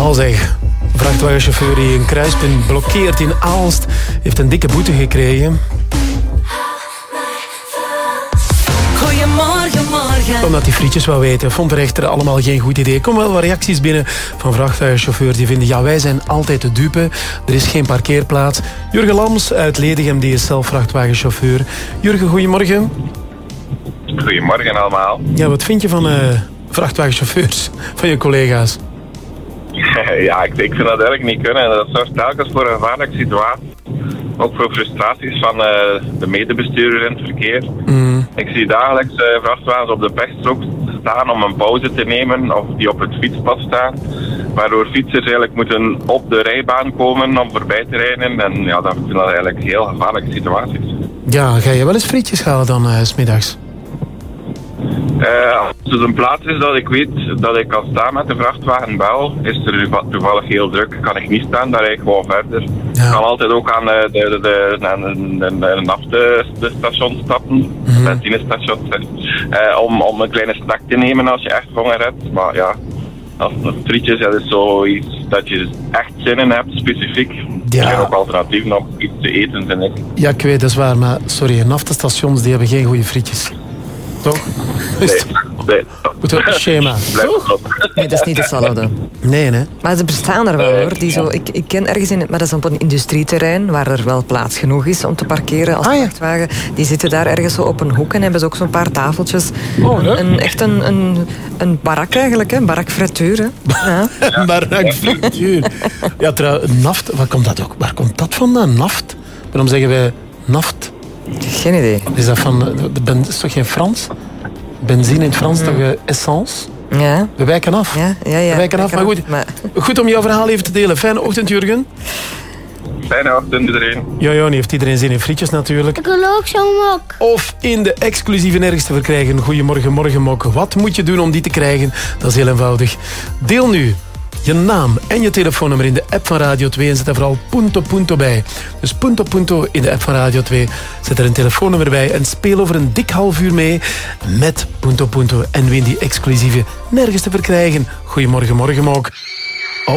Al zeg. Een vrachtwagenchauffeur die een kruispunt blokkeert in Aalst heeft een dikke boete gekregen. Goedemorgen, morgen. Omdat die frietjes wou weten, vond de rechter allemaal geen goed idee. Er komen wel wat reacties binnen van vrachtwagenchauffeurs die vinden... ja, wij zijn altijd de dupe, er is geen parkeerplaats. Jurgen Lams uit Ledegem, die is zelf vrachtwagenchauffeur. Jurgen, goedemorgen. Goedemorgen allemaal. Ja, wat vind je van vrachtwagenchauffeurs, van je collega's? Ja, ik vind dat eigenlijk niet kunnen. Dat zorgt telkens voor een gevaarlijke situatie. Ook voor frustraties van de medebestuurders in het verkeer. Ik zie dagelijks vrachtwagens op de pechstrook staan om een pauze te nemen of die op het fietspad staan. Waardoor fietsers eigenlijk moeten op de rijbaan komen om voorbij te rijden. En ja, dat vind ik eigenlijk heel gevaarlijke situaties. Ja, ga je wel eens frietjes halen dan 's middags? Als het een plaats is dat ik weet dat ik kan staan met de vrachtwagen bel, is er toevallig heel druk, kan ik niet staan, dan rijd ik gewoon verder. Ja. Ik kan altijd ook aan een naftestation stappen, benzinestation, om een kleine snack te nemen als je echt honger hebt. Maar ja, als frietjes, dat is zoiets dat je echt zin in hebt, specifiek. Ja. Er zijn ook alternatieven om iets te eten, vind ik. Ja, ik weet, dat is waar, maar sorry, naftestations die hebben geen goede frietjes. Toch? Nee. Moet wel een schema. Toch? Nee, dat is niet hetzelfde. Nee, hè? Maar ze bestaan er wel, hoor. Die zo, ik ken ergens in het... Maar dat is op een industrieterrein waar er wel plaats genoeg is om te parkeren als vrachtwagen. Die zitten daar ergens zo op een hoek en hebben ze ook zo'n paar tafeltjes. Echt een barak eigenlijk, hè. Barak-frituur, hè. Ja. Barak-frituur. Ja, trouwens, naft, waar komt dat vandaan? Naft? Waarom zeggen wij naft? Geen idee. Is dat is toch geen Frans? Benzine in het Frans, toch essence? Ja. We wijken af. Ja. We wijken af, maar goed. Goed om jouw verhaal even te delen. Fijne ochtend, Jurgen. Fijne ochtend iedereen. Ja, nu heeft iedereen zin in frietjes natuurlijk. Ik wil ook zo'n mok. Of in de exclusieve nergens te verkrijgen. Goedemorgen, morgenmok. Wat moet je doen om die te krijgen? Dat is heel eenvoudig. Deel nu je naam en je telefoonnummer in de app van Radio 2 en zet er vooral punto punto bij. Dus punto punto in de app van Radio 2. Zet er een telefoonnummer bij en speel over een dik half uur mee met punto punto en win die exclusieve nergens te verkrijgen. Goedemorgen, morgenmok.